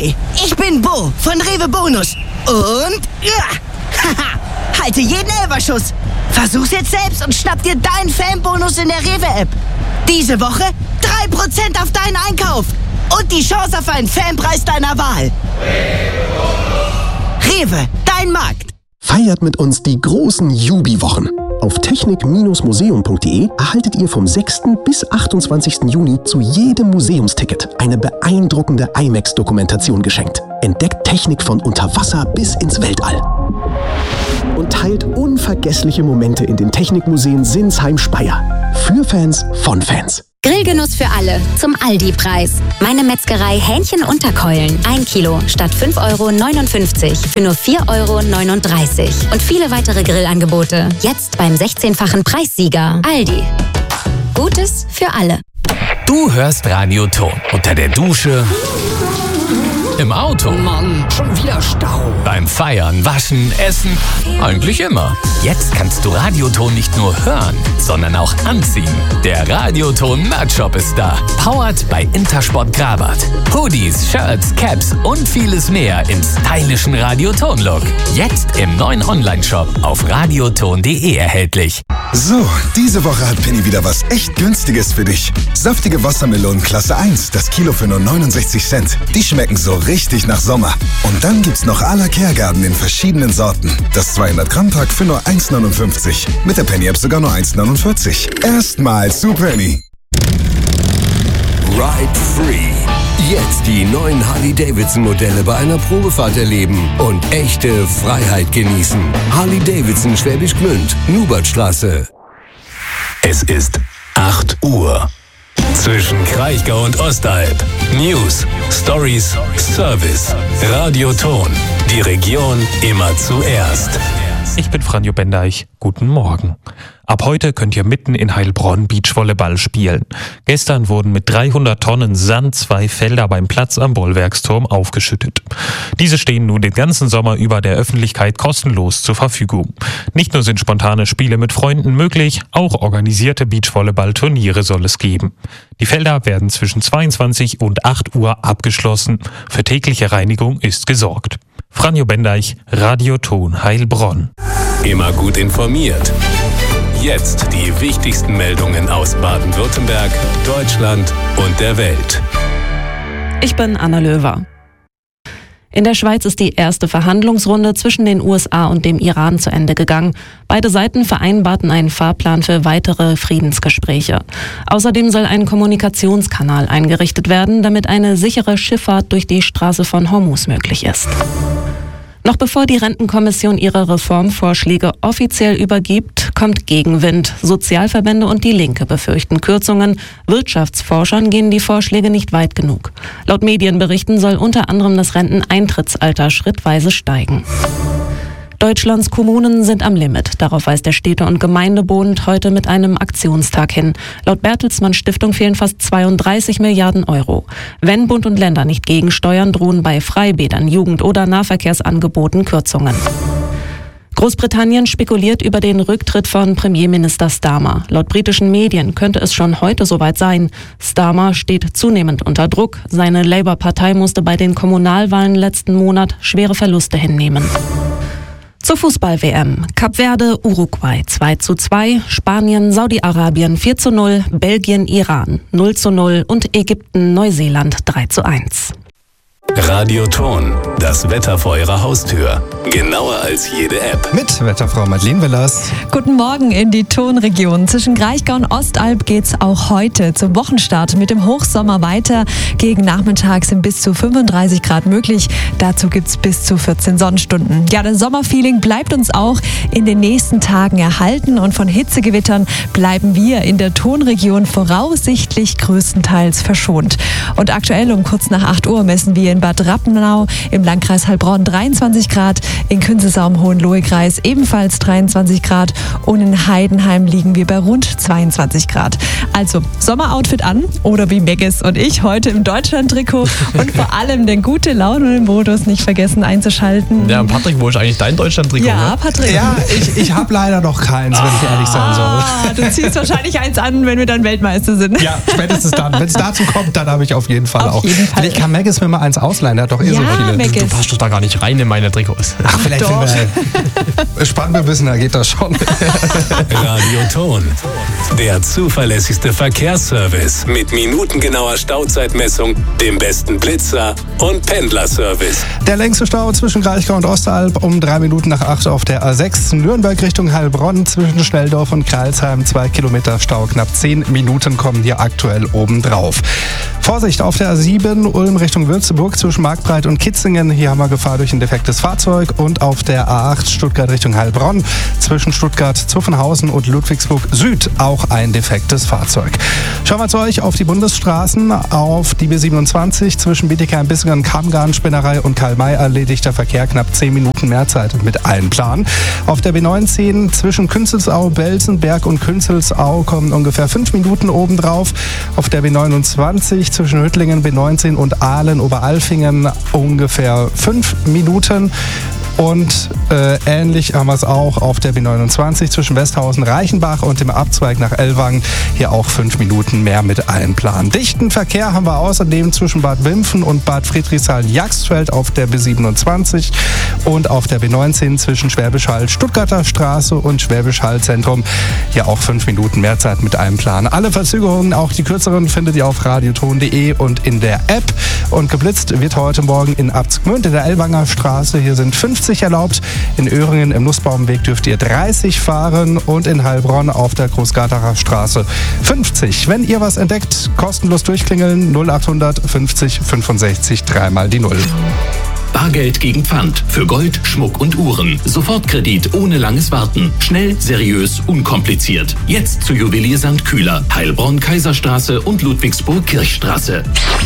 Hi, ich bin Bo von Rewe Bonus. Und halte jeden Elferschuss. Versuch's jetzt selbst und schnapp dir deinen Fanbonus in der Rewe-App. Diese Woche 3% auf deinen Einkauf. Und die Chance auf einen Fanpreis deiner Wahl. Rewe, dein Markt. Feiert mit uns die großen Jubi-Wochen. Auf technik-museum.de erhaltet ihr vom 6. bis 28. Juni zu jedem Museumsticket eine beeindruckende IMAX-Dokumentation geschenkt. Entdeckt Technik von unter Wasser bis ins Weltall. Und teilt unvergessliche Momente in den Technikmuseen Sinsheim-Speyer. Für Fans von Fans. Grillgenuss für alle zum Aldi-Preis. Meine Metzgerei Hähnchen Unterkeulen. 1 Kilo statt 5,59 € für nur 4,39 €. Und viele weitere Grillangebote. Jetzt beim 16-fachen Preissieger. Aldi. Gutes für alle. Du hörst Radio Ton. Unter der Dusche. Im Auto. Mann, schon wieder Stau. Beim Feiern, Waschen, Essen. Eigentlich immer. Jetzt kannst du Radioton nicht nur hören, sondern auch anziehen. Der Radioton Merch-Shop ist da. Powered bei Intersport Grabat. Hoodies, Shirts, Caps und vieles mehr im stylischen Radioton-Look. Jetzt im neuen Online-Shop auf radioton.de erhältlich. So, diese Woche hat Penny wieder was echt Günstiges für dich. Saftige Wassermelonen Klasse 1, das Kilo für nur 69 Cent. Die schmecken so richtig nach Sommer. Und dann gibt's noch à la Kehrgarten in verschiedenen Sorten. Das 200-Gramm-Pack für nur 1,59. Mit der Penny-App sogar nur 1,49. Erstmal zu Penny. Ride Free. Jetzt die neuen Harley-Davidson-Modelle bei einer Probefahrt erleben und echte Freiheit genießen. Harley-Davidson Schwäbisch Gmünd, Nubertstraße. Es ist 8 Uhr. Zwischen Kraichgau und Ostalb. News, Stories, Service. Radioton. Die Region immer zuerst. Ich bin Franjo Bendeich. Guten Morgen. Ab heute könnt ihr mitten in Heilbronn Beachvolleyball spielen. Gestern wurden mit 300 Tonnen Sand 2 Felder beim Platz am Bollwerksturm aufgeschüttet. Diese stehen nun den ganzen Sommer über der Öffentlichkeit kostenlos zur Verfügung. Nicht nur sind spontane Spiele mit Freunden möglich, auch organisierte Beachvolleyball-Turniere soll es geben. Die Felder werden zwischen 22 und 8 Uhr abgeschlossen. Für tägliche Reinigung ist gesorgt. Franjo Bendeich, Radioton Heilbronn. Immer gut informiert. Jetzt die wichtigsten Meldungen aus Baden-Württemberg, Deutschland und der Welt. Ich bin Anna Löwer. In der Schweiz ist die erste Verhandlungsrunde zwischen den USA und dem Iran zu Ende gegangen. Beide Seiten vereinbarten einen Fahrplan für weitere Friedensgespräche. Außerdem soll ein Kommunikationskanal eingerichtet werden, damit eine sichere Schifffahrt durch die Straße von Hormuz möglich ist. Noch bevor die Rentenkommission ihre Reformvorschläge offiziell übergibt, kommt Gegenwind. Sozialverbände und die Linke befürchten Kürzungen. Wirtschaftsforschern gehen die Vorschläge nicht weit genug. Laut Medienberichten soll unter anderem das Renteneintrittsalter schrittweise steigen. Deutschlands Kommunen sind am Limit. Darauf weist der Städte- und Gemeindebund heute mit einem Aktionstag hin. Laut Bertelsmann Stiftung fehlen fast 32 Milliarden Euro. Wenn Bund und Länder nicht gegensteuern, drohen bei Freibädern, Jugend- oder Nahverkehrsangeboten Kürzungen. Großbritannien spekuliert über den Rücktritt von Premierminister Starmer. Laut britischen Medien könnte es schon heute soweit sein. Starmer steht zunehmend unter Druck. Seine Labour-Partei musste bei den Kommunalwahlen letzten Monat schwere Verluste hinnehmen. Zur Fußball-WM. Kap Verde, Uruguay 2:2, Spanien, Saudi-Arabien 4:0, Belgien, Iran 0:0 und Ägypten, Neuseeland 3:1. Radioton, das Wetter vor Ihrer Haustür. Genauer als jede App. Mit Wetterfrau Madeleine Willers. Guten Morgen in die Tonregion. Zwischen Kraichgau und Ostalb geht's auch heute zum Wochenstart mit dem Hochsommer weiter. Gegen Nachmittag sind bis zu 35 Grad möglich. Dazu gibt's bis zu 14 Sonnenstunden. Ja, das Sommerfeeling bleibt uns auch in den nächsten Tagen erhalten und von Hitzegewittern bleiben wir in der Tonregion voraussichtlich größtenteils verschont. Und aktuell um kurz nach 8 Uhr messen wir in Bad Rappenau im Landkreis Heilbronn 23 Grad, in Künzelsau im Hohenlohe-Kreis ebenfalls 23 Grad und in Heidenheim liegen wir bei rund 22 Grad. Also Sommeroutfit an oder wie Megges und ich heute im Deutschland-Trikot und vor allem den gute Laune-Modus nicht vergessen einzuschalten. Ja, Patrick, wo ist eigentlich dein Deutschland-Trikot? Ja, Patrick. Ja, ich habe leider noch keins, wenn ich ehrlich sein soll. Du ziehst wahrscheinlich eins an, wenn wir dann Weltmeister sind. Ja, spätestens dann. Wenn es dazu kommt, dann habe ich auf jeden Fall auch. Vielleicht kann Megges mir mal eins ausleihen. ausleihen, der hat doch so viele. Du passt doch da gar nicht rein in meine Trikots. Ach, vielleicht wenn wir spannend wissen, da geht das schon. Radioton, der zuverlässigste Verkehrsservice mit minutengenauer Stauzeitmessung, dem besten Blitzer und Pendlerservice. Der längste Stau zwischen Kraichgau und Ostalb um 3 Minuten nach 8 auf der A6. Nürnberg Richtung Heilbronn zwischen Schnelldorf und Kreilsheim 2 Kilometer Stau. Knapp 10 Minuten kommen hier aktuell obendrauf. Vorsicht auf der A7 Ulm Richtung Würzburg zwischen Marktbreit und Kitzingen. Hier haben wir Gefahr durch ein defektes Fahrzeug. Und auf der A8 Stuttgart Richtung Heilbronn zwischen Stuttgart, Zuffenhausen und Ludwigsburg Süd auch ein defektes Fahrzeug. Schauen wir zu euch auf die Bundesstraßen. Auf die B27 zwischen Bietigheim-Bissingen, Kammgarn-Spinnerei und Karl-May erledigt der Verkehr knapp 10 Minuten mehr Zeit mit Einplan. Auf der B19 zwischen Künzelsau, Belsenberg und Künzelsau kommen ungefähr 5 Minuten obendrauf. Auf der B29 zwischen Hüttlingen, B19 und Aalen, Oberalfingen ungefähr 5 Minuten. Und ähnlich haben wir es auch auf der B29 zwischen Westhausen, Reichenbach und dem Abzweig nach Ellwangen. Hier auch 5 Minuten mehr mit Einplan. Dichten Verkehr haben wir außerdem zwischen Bad Wimpfen und Bad Friedrichshain-Jagsfeld auf der B27 und auf der B19 zwischen Schwäbisch Hall, Stuttgarter Straße und Schwäbisch Hall Zentrum. Hier auch 5 Minuten mehr Zeit mit Einplan. Alle Verzögerungen, auch die kürzeren, findet ihr auf radioton.de und in der App. Und geblitzt wird heute Morgen in Abzgmünd in der Ellwanger Straße. Hier sind 50 erlaubt. In Öhringen im Nussbaumweg dürft ihr 30 fahren und in Heilbronn auf der Großgartacher Straße 50. Wenn ihr was entdeckt, kostenlos durchklingeln 0800 50 65 3 die 0. Bargeld gegen Pfand. Für Gold, Schmuck und Uhren. Sofortkredit ohne langes Warten. Schnell, seriös, unkompliziert. Jetzt zu Juwelier St. Kühler, Heilbronn, Kaiserstraße und Ludwigsburg Kirchstraße.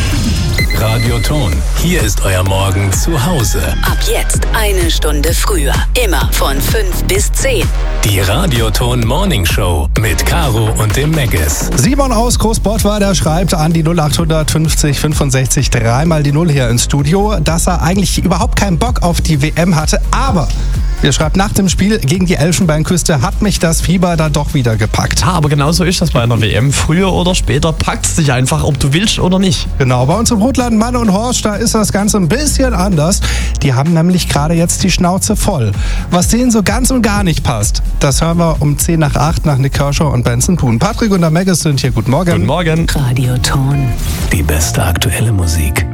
Radioton, hier ist euer Morgen zu Hause. Ab jetzt 1 Stunde früher. Immer von 5 bis 10. Die Radioton Morning Show mit Caro und dem Megges. Simon aus Großbottwar, der schreibt an die 0800 50 65 3 die 0 hier ins Studio, dass er eigentlich überhaupt keinen Bock auf die WM hatte, aber er schreibt, nach dem Spiel gegen die Elfenbeinküste hat mich das Fieber da doch wieder gepackt. Ja, aber genau so ist das bei einer WM. Früher oder später packt es dich einfach, ob du willst oder nicht. Genau, bei uns im Rotland, Mann und Horst, da ist das Ganze ein bisschen anders. Die haben nämlich gerade jetzt die Schnauze voll. Was denen so ganz und gar nicht passt, das hören wir um 10 nach 8 nach Nick Kershaw und Benson Poon. Patrick und der Megges sind hier. Guten Morgen. Guten Morgen. Radioton. Die beste aktuelle Musik.